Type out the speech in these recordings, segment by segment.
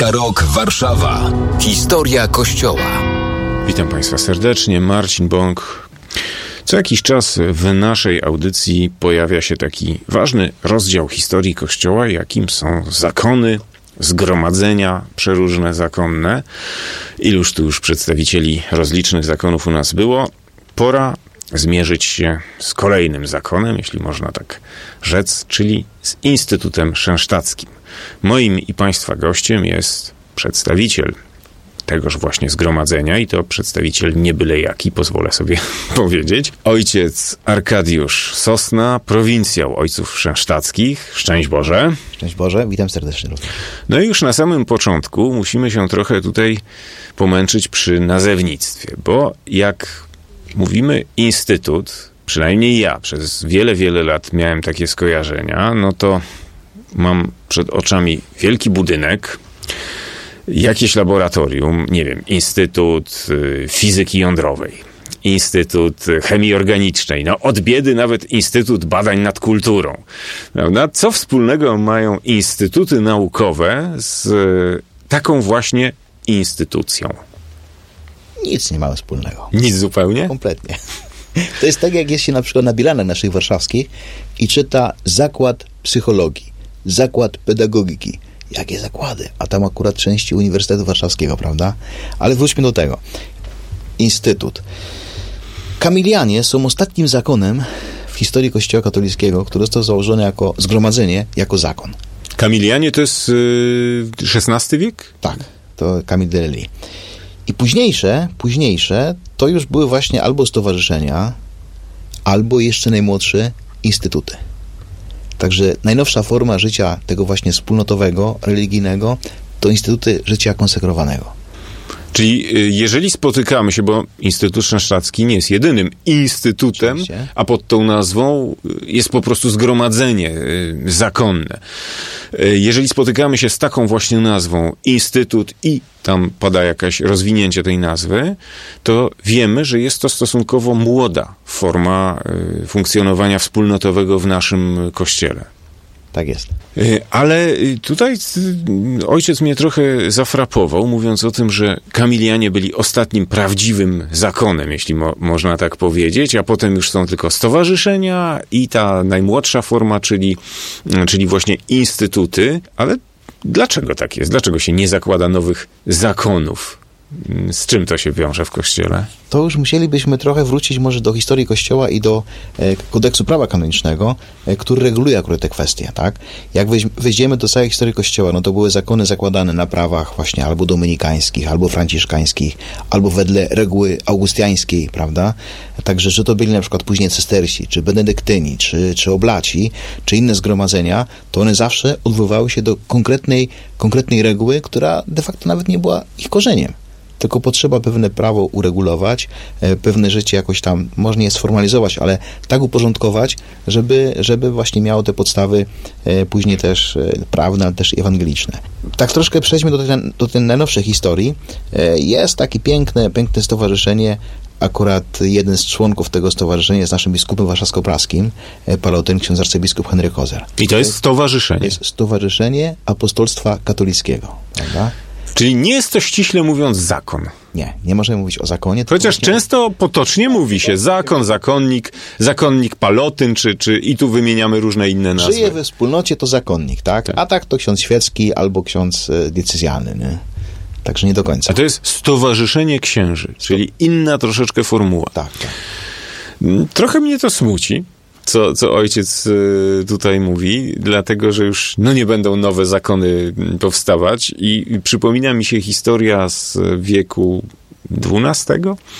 Rok Warszawa. Historia Kościoła. Witam Państwa serdecznie, Marcin Bąk. Co jakiś czas w naszej audycji pojawia się taki ważny rozdział historii Kościoła, jakim są zakony, zgromadzenia przeróżne zakonne. Iluż tu już przedstawicieli rozlicznych zakonów u nas było. Pora zmierzyć się z kolejnym zakonem, jeśli można tak rzec, czyli z Instytutem Szensztackim. Moim i Państwa gościem jest przedstawiciel tegoż właśnie zgromadzenia i to przedstawiciel nie byle jaki, pozwolę sobie powiedzieć. Ojciec Arkadiusz Sosna, prowincjał Ojców Szensztackich. Szczęść Boże. Szczęść Boże, witam serdecznie. No i już na samym początku musimy się trochę tutaj pomęczyć przy nazewnictwie, bo jak mówimy instytut, przynajmniej ja przez wiele lat miałem takie skojarzenia, no to mam przed oczami wielki budynek, jakieś laboratorium, nie wiem, Instytut Fizyki Jądrowej, Instytut Chemii Organicznej, no od biedy nawet Instytut Badań nad Kulturą. Prawda? Co wspólnego mają instytuty naukowe z taką właśnie instytucją? Nic nie mają wspólnego. Nic zupełnie? Kompletnie. To jest tak, jak jest się na przykład na bilanach naszych warszawskich i czyta zakład psychologii, zakład pedagogiki. Jakie zakłady? A tam akurat części Uniwersytetu Warszawskiego, prawda? Ale wróćmy do tego. Instytut. Kamilianie są ostatnim zakonem w historii Kościoła katolickiego, który został założony jako zgromadzenie, jako zakon. Kamilianie to jest XVI wiek? Tak, to Camille de Lellis. I późniejsze to już były właśnie albo stowarzyszenia, albo jeszcze najmłodsze instytuty. Także najnowsza forma życia tego właśnie wspólnotowego, religijnego, to instytuty życia konsekrowanego. Czyli jeżeli spotykamy się, bo Instytut Szensztacki nie jest jedynym instytutem, oczywiście, a pod tą nazwą jest po prostu zgromadzenie zakonne. Jeżeli spotykamy się z taką właśnie nazwą instytut i tam pada jakieś rozwinięcie tej nazwy, to wiemy, że jest to stosunkowo młoda forma funkcjonowania wspólnotowego w naszym Kościele. Tak jest. Ale tutaj ojciec mnie trochę zafrapował, mówiąc o tym, że Kamilianie byli ostatnim prawdziwym zakonem, jeśli można tak powiedzieć, a potem już są tylko stowarzyszenia i ta najmłodsza forma, czyli właśnie instytuty. Ale dlaczego tak jest? Dlaczego się nie zakłada nowych zakonów? Z czym to się wiąże w Kościele? To już musielibyśmy trochę wrócić może do historii Kościoła i do kodeksu prawa kanonicznego, który reguluje akurat te kwestie, tak? Jak wejdziemy do całej historii Kościoła, no to były zakony zakładane na prawach właśnie albo dominikańskich, albo franciszkańskich, albo wedle reguły augustiańskiej, prawda? Także, że to byli na przykład później cystersi, czy benedyktyni, czy oblaci, czy inne zgromadzenia, to one zawsze odwoływały się do konkretnej reguły, która de facto nawet nie była ich korzeniem. Tylko potrzeba pewne prawo uregulować, pewne życie jakoś tam, można je sformalizować, ale tak uporządkować, żeby właśnie miało te podstawy później też prawne, ale też ewangeliczne. Tak troszkę przejdźmy do tej najnowszej historii. Jest takie piękne stowarzyszenie. Akurat jeden z członków tego stowarzyszenia jest naszym biskupem warszawsko-praskim, palautyn, ksiądz arcybiskup Henryk Kozer. I to jest stowarzyszenie? To jest Stowarzyszenie Apostolstwa Katolickiego, prawda? Czyli nie jest to ściśle mówiąc zakon. Nie możemy mówić o zakonie. Chociaż często potocznie mówi się zakon, zakonnik palotyn, czy i tu wymieniamy różne inne nazwy. Żyje we wspólnocie, to zakonnik, tak? A tak to ksiądz świecki albo ksiądz diecezjalny, nie? Także nie do końca. A to jest Stowarzyszenie Księży, czyli inna troszeczkę formuła. Tak. Trochę mnie to smuci, co ojciec tutaj mówi, dlatego, że już nie będą nowe zakony powstawać i przypomina mi się historia z wieku XII,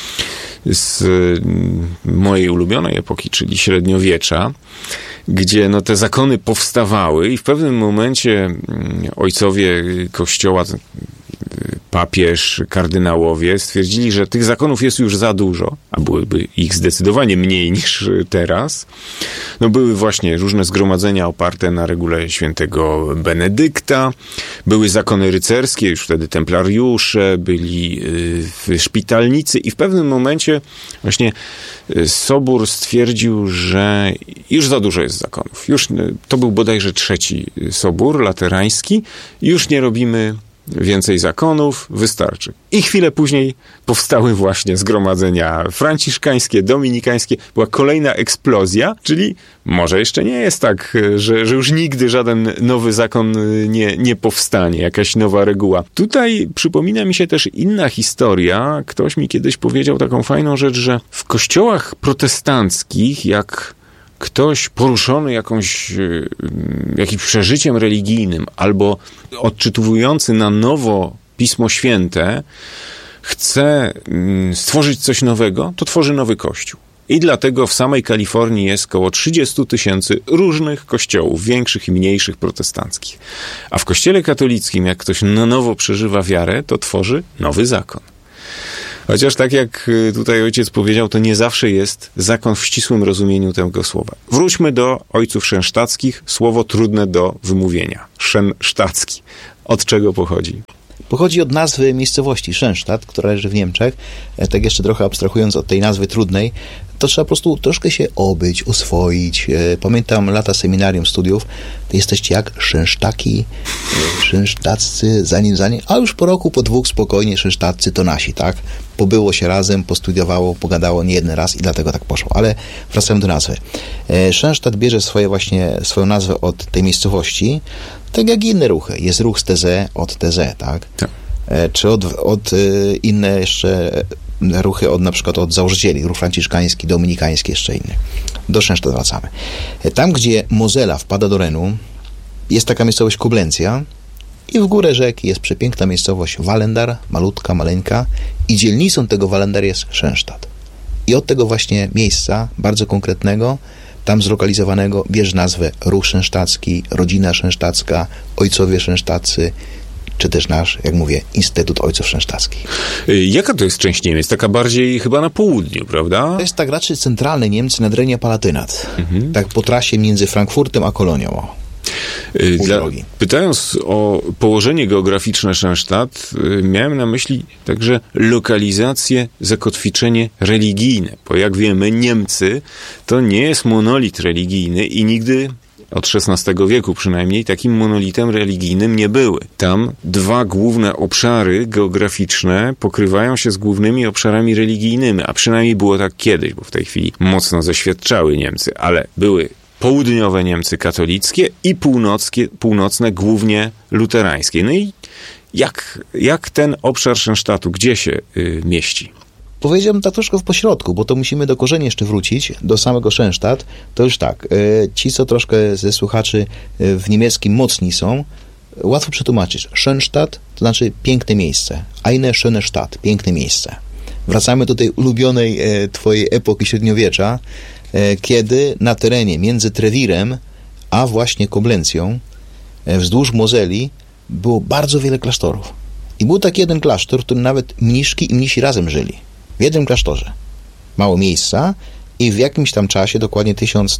z mojej ulubionej epoki, czyli średniowiecza, gdzie te zakony powstawały i w pewnym momencie ojcowie Kościoła, papież, kardynałowie stwierdzili, że tych zakonów jest już za dużo, a byłyby ich zdecydowanie mniej niż teraz. Były właśnie różne zgromadzenia oparte na regule świętego Benedykta, były zakony rycerskie, już wtedy templariusze, byli szpitalnicy i w pewnym momencie właśnie Sobór stwierdził, że już za dużo jest zakonów. To był bodajże trzeci Sobór Laterański. Już nie robimy więcej zakonów, wystarczy. I chwilę później powstały właśnie zgromadzenia franciszkańskie, dominikańskie. Była kolejna eksplozja, czyli może jeszcze nie jest tak, że już nigdy żaden nowy zakon nie powstanie, jakaś nowa reguła. Tutaj przypomina mi się też inna historia. Ktoś mi kiedyś powiedział taką fajną rzecz, że w kościołach protestanckich, jak ktoś poruszony jakimś przeżyciem religijnym albo odczytujący na nowo Pismo Święte chce stworzyć coś nowego, to tworzy nowy kościół. I dlatego w samej Kalifornii jest około 30 000 różnych kościołów, większych i mniejszych protestanckich. A w kościele katolickim, jak ktoś na nowo przeżywa wiarę, to tworzy nowy zakon. Chociaż tak jak tutaj ojciec powiedział, to nie zawsze jest zakon w ścisłym rozumieniu tego słowa. Wróćmy do ojców szensztackich. Słowo trudne do wymówienia. Szensztacki. Od czego pochodzi? Pochodzi od nazwy miejscowości Szensztat, która leży w Niemczech. Tak jeszcze trochę abstrahując od tej nazwy trudnej, to trzeba po prostu troszkę się obyć, oswoić. Pamiętam lata seminarium, studiów, to jesteście jak szensztaki, szensztaccy, zanim, a już po roku, po 2 spokojnie szensztaccy to nasi, tak? Pobyło się razem, postudiowało, pogadało nie jeden raz i dlatego tak poszło. Ale wracamy do nazwy. Szensztat bierze swoją nazwę od tej miejscowości, tak jak inne ruchy. Jest ruch z Teze od Teze, tak? Czy od inne jeszcze ruchy na przykład od założycieli, ruch franciszkański, dominikański, jeszcze inny. Do Szensztat wracamy. Tam, gdzie Mozela wpada do Renu, jest taka miejscowość Koblencja i w górę rzeki jest przepiękna miejscowość Wallendar, malutka, maleńka i dzielnicą tego Wallendar jest Szensztat. I od tego właśnie miejsca, bardzo konkretnego, tam zlokalizowanego, bierze nazwę ruch szensztacki, rodzina szensztacka, ojcowie szensztaccy, czy też nasz, jak mówię, Instytut Ojców Szensztackich. Jaka to jest część Niemiec? Taka bardziej chyba na południu, prawda? To jest tak raczej centralne Niemcy, Nadrenia Palatynat. Tak po trasie między Frankfurtem a Kolonią. Pytając o położenie geograficzne Szensztat, miałem na myśli także lokalizację, zakotwiczenie religijne. Bo jak wiemy, Niemcy to nie jest monolit religijny i nigdy od XVI wieku przynajmniej takim monolitem religijnym nie były. Tam 2 główne obszary geograficzne pokrywają się z głównymi obszarami religijnymi, a przynajmniej było tak kiedyś, bo w tej chwili mocno zeświadczały Niemcy, ale były południowe Niemcy katolickie i północne głównie luterańskie. No i jak ten obszar Szensztatu, gdzie się mieści? Powiedziałbym tak troszkę w pośrodku, bo to musimy do korzeni jeszcze wrócić, do samego Szensztat. To już tak, ci co troszkę ze słuchaczy w niemieckim mocni są, łatwo przetłumaczyć. Szensztat to znaczy piękne miejsce. Eine schöne Stadt, piękne miejsce. Wracamy do tej ulubionej twojej epoki średniowiecza, kiedy na terenie między Trewirem a właśnie Koblencją, wzdłuż Mozeli, było bardzo wiele klasztorów. I był taki jeden klasztor, w którym nawet mniszki i mnisi razem żyli. W jednym klasztorze. Mało miejsca i w jakimś tam czasie, dokładnie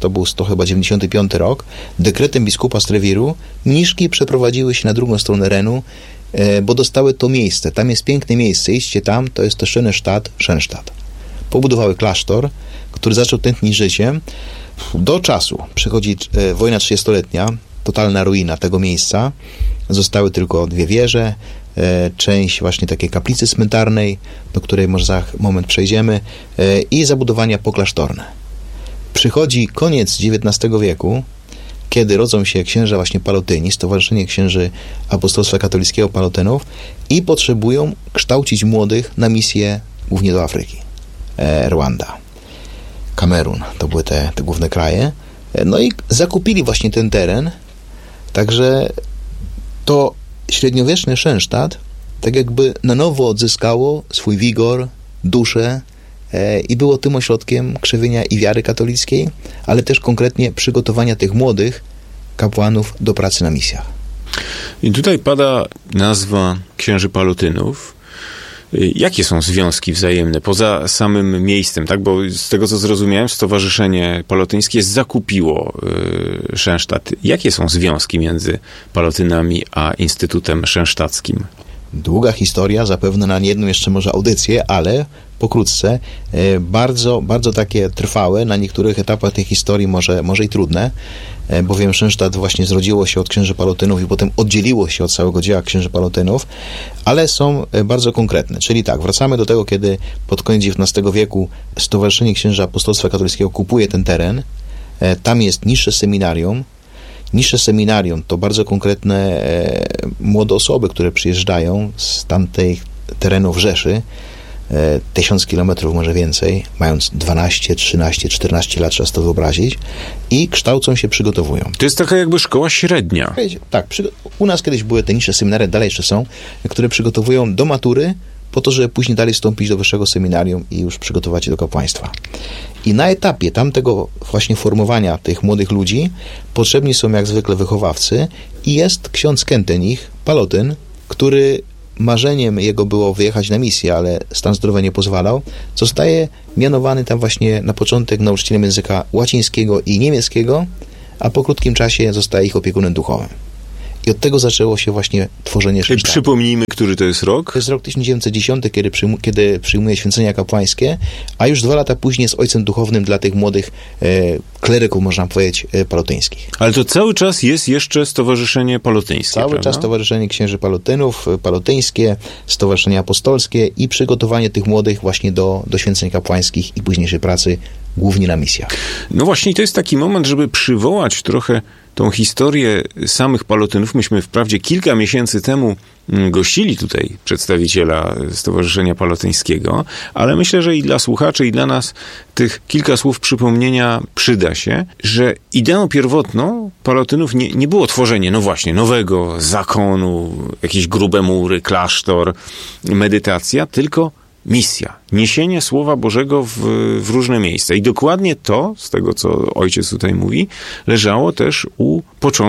1195 rok, dekretem biskupa z Trewiru, mniszki przeprowadziły się na drugą stronę Renu, bo dostały to miejsce. Tam jest piękne miejsce, idźcie tam, to jest to Szensztat. Pobudowały klasztor, który zaczął tętnić życiem. Do czasu przychodzi wojna 30-letnia, totalna ruina tego miejsca. Zostały tylko 2 wieże, część właśnie takiej kaplicy cmentarnej, do której może za moment przejdziemy, i zabudowania poklasztorne. Przychodzi koniec XIX wieku, kiedy rodzą się księża właśnie Palotyni, Stowarzyszenie Księży Apostolstwa Katolickiego Palotynów i potrzebują kształcić młodych na misję głównie do Afryki. Rwanda, Kamerun, to były te główne kraje. No i zakupili właśnie ten teren, także to średniowieczny Szensztat tak jakby na nowo odzyskało swój wigor, duszę i było tym ośrodkiem krzewienia i wiary katolickiej, ale też konkretnie przygotowania tych młodych kapłanów do pracy na misjach. I tutaj pada nazwa księży Palotynów. Jakie są związki wzajemne poza samym miejscem, tak? Bo z tego, co zrozumiałem, Stowarzyszenie Palotyńskie zakupiło Szensztat. Jakie są związki między Palotynami a Instytutem Szensztackim? Długa historia, zapewne na jedną jeszcze może audycję, ale pokrótce, bardzo, bardzo takie trwałe, na niektórych etapach tej historii może i trudne. bowiem Szensztat właśnie zrodziło się od księży Palotynów i potem oddzieliło się od całego dzieła księży Palotynów, ale są bardzo konkretne. Czyli tak, wracamy do tego, kiedy pod koniec XIX wieku Stowarzyszenie Księży Apostolstwa Katolickiego kupuje ten teren. Tam jest niższe seminarium. Niższe seminarium to bardzo konkretne młode osoby, które przyjeżdżają z tamtych terenów Rzeszy, 1000 kilometrów, może więcej, mając 12, 13, 14 lat, trzeba to wyobrazić, i kształcą się, przygotowują. To jest taka jakby szkoła średnia. Tak, u nas kiedyś były te niższe seminaria, dalej jeszcze są, które przygotowują do matury, po to, żeby później dalej wstąpić do wyższego seminarium i już przygotować się do kapłaństwa. I na etapie tamtego właśnie formowania tych młodych ludzi potrzebni są jak zwykle wychowawcy i jest ksiądz Kentenich, Palotyn, który marzeniem jego było wyjechać na misję, ale stan zdrowia nie pozwalał, zostaje mianowany tam właśnie na początek nauczycielem języka łacińskiego i niemieckiego, a po krótkim czasie zostaje ich opiekunem duchowym. I od tego zaczęło się właśnie tworzenie Szensztatu. Przypomnijmy, który to jest rok? To jest rok 1910, kiedy przyjmuje święcenia kapłańskie, a już 2 lata później jest ojcem duchownym dla tych młodych kleryków, można powiedzieć, palotyńskich. Ale to cały czas jest jeszcze Stowarzyszenie Palotyńskie, Cały prawda? czas Stowarzyszenie Księży Palotynów, Palotyńskie, Stowarzyszenie Apostolskie i przygotowanie tych młodych właśnie do święceń kapłańskich i późniejszej pracy, głównie na misjach. No właśnie, to jest taki moment, żeby przywołać trochę tą historię samych Palotynów. Myśmy wprawdzie kilka miesięcy temu gościli tutaj przedstawiciela Stowarzyszenia Palotyńskiego, ale myślę, że i dla słuchaczy, i dla nas tych kilka słów przypomnienia przyda się, że ideą pierwotną Palotynów nie było tworzenie, no właśnie, nowego zakonu, jakieś grube mury, klasztor, medytacja, tylko misja, niesienie Słowa Bożego w różne miejsca. I dokładnie to, z tego co ojciec tutaj mówi, leżało też u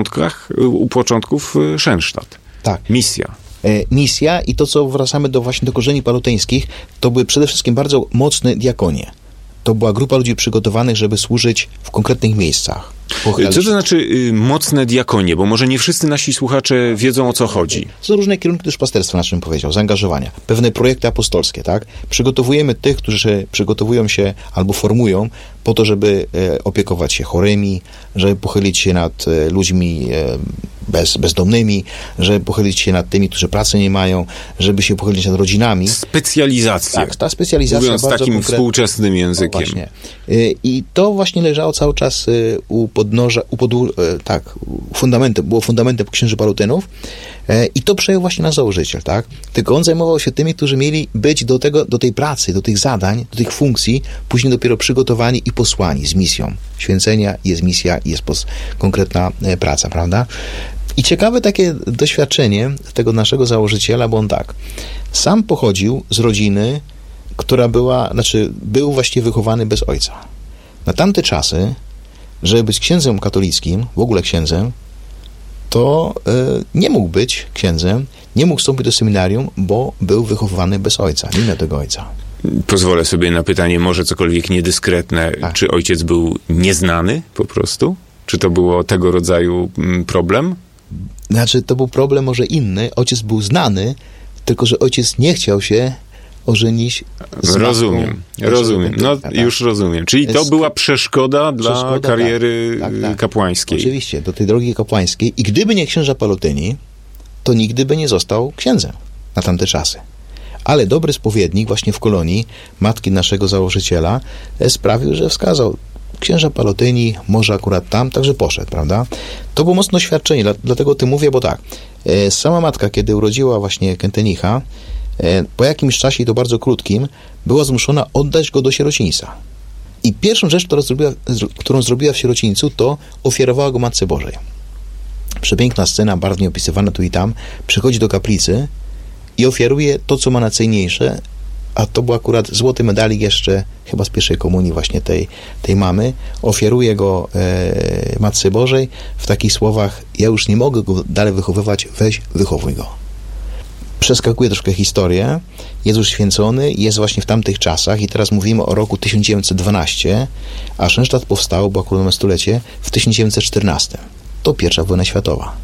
początków Szensztat. Tak. Misja. Misja i to, co wracamy właśnie do korzeni palotyńskich, to były przede wszystkim bardzo mocne diakonie. To była grupa ludzi przygotowanych, żeby służyć w konkretnych miejscach. Co to znaczy mocne diakonie? Bo może nie wszyscy nasi słuchacze wiedzą, o co chodzi. Są różne kierunki też pasterstwa, na czym powiedział, zaangażowania. Pewne projekty apostolskie, tak? Przygotowujemy tych, którzy przygotowują się albo formują po to, żeby opiekować się chorymi, żeby pochylić się nad ludźmi bezdomnymi, żeby pochylić się nad tymi, którzy pracy nie mają, żeby się pochylić nad rodzinami. Specjalizacja. Tak, ta specjalizacja mówiąc bardzo takim konkretna. Współczesnym językiem. No właśnie. I to właśnie leżało cały czas u podnóża, było fundamentem księży Palotynów i to przejął właśnie nasz założyciel, tak? Tylko on zajmował się tymi, którzy mieli być do tej pracy, do tych zadań, do tych funkcji, później dopiero przygotowani i posłani z misją. Święcenia, jest misja, jest konkretna praca, prawda? I ciekawe takie doświadczenie tego naszego założyciela, bo on tak, sam pochodził z rodziny, która był właściwie wychowany bez ojca. Na tamte czasy, żeby być księdzem katolickim, w ogóle księdzem, to nie mógł być księdzem, nie mógł wstąpić do seminarium, bo był wychowywany bez ojca, nie miał tego ojca. Pozwolę sobie na pytanie może cokolwiek niedyskretne. Tak. Czy ojciec był nieznany po prostu? Czy to było tego rodzaju problem? Znaczy, to był problem może inny. Ojciec był znany, tylko że ojciec nie chciał się ożenić z Rozumiem. No, tak. już rozumiem. Czyli to była przeszkoda dla kariery tak. kapłańskiej. Oczywiście, do tej drogi kapłańskiej. I gdyby nie księża Palotyni, to nigdy by nie został księdzem na tamte czasy. Ale dobry spowiednik właśnie w Kolonii, matki naszego założyciela, sprawił, że wskazał księża Palotyni, może akurat tam, także poszedł, prawda? To było mocne doświadczenie, dlatego o tym mówię, bo tak, sama matka, kiedy urodziła właśnie Kentenicha, po jakimś czasie, i to bardzo krótkim, była zmuszona oddać go do sierocińca. I pierwszą rzecz, którą zrobiła w sierocińcu, to ofiarowała go Matce Bożej. Przepiękna scena, barwnie opisywana tu i tam, przychodzi do kaplicy i ofiaruje to, co ma najcenniejsze, a to był akurat złoty medalik jeszcze, chyba z pierwszej komunii właśnie tej mamy, ofiaruje go Matce Bożej w takich słowach: ja już nie mogę go dalej wychowywać, weź, wychowuj go. Przeskakuje troszkę historię, jest już święcony, jest właśnie w tamtych czasach i teraz mówimy o roku 1912, a Szensztat powstał, bo akurat mamy stulecie, w 1914. To I wojna światowa.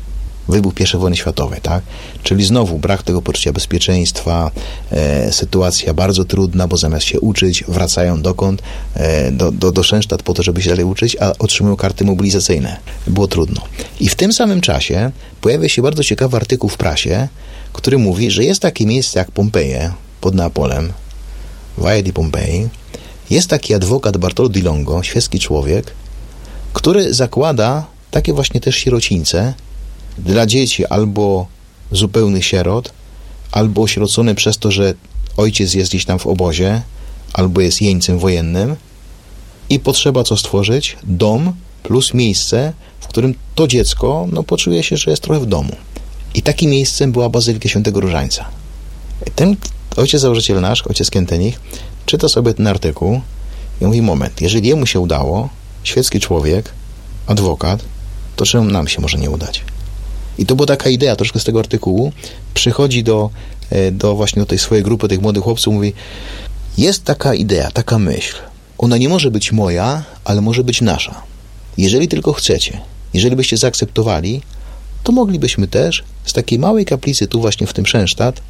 wybuch I wojny światowej, tak? Czyli znowu brak tego poczucia bezpieczeństwa, sytuacja bardzo trudna, bo zamiast się uczyć, wracają dokąd? Do Szensztat po to, żeby się dalej uczyć, a otrzymują karty mobilizacyjne. Było trudno. I w tym samym czasie pojawia się bardzo ciekawy artykuł w prasie, który mówi, że jest takie miejsce jak Pompeje pod Neapolem, Valle di Pompei. Jest taki adwokat Bartolo di Longo, świecki człowiek, który zakłada takie właśnie też sierocińce dla dzieci albo zupełnych sierot, albo osierocone przez to, że ojciec jest gdzieś tam w obozie, albo jest jeńcem wojennym i potrzeba co stworzyć? Dom plus miejsce, w którym to dziecko poczuje się, że jest trochę w domu. I takim miejscem była Bazylika Świętego Różańca. Ten ojciec założyciel nasz, ojciec Kentenich, czyta sobie ten artykuł i mówi, moment, jeżeli jemu się udało, świecki człowiek, adwokat, to czemu nam się może nie udać? I to była taka idea, troszkę z tego artykułu, przychodzi do właśnie do tej swojej grupy, tych młodych chłopców, mówi, jest taka idea, taka myśl, ona nie może być moja, ale może być nasza. Jeżeli tylko chcecie, jeżeli byście zaakceptowali, to moglibyśmy też z takiej małej kaplicy tu właśnie w tym Szensztat